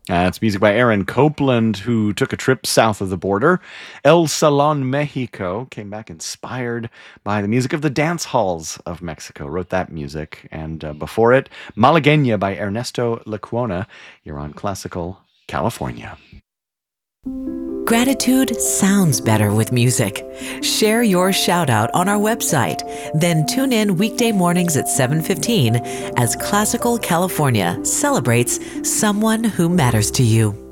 It's music by Aaron Copland, who took a trip south of the border. El Salon Mexico came back inspired by the music of the dance halls of Mexico, wrote that music. And before it, Malagueña by Ernesto Lecuona, here on Classical California. Gratitude sounds better with music. Share your shout out on our website. Then tune in weekday mornings at 7:15 as Classical California celebrates someone who matters to you.